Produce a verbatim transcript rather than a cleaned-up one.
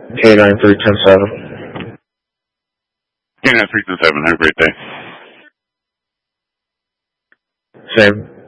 K nine three ten seven. K nine three ten seven, have a great day. Same.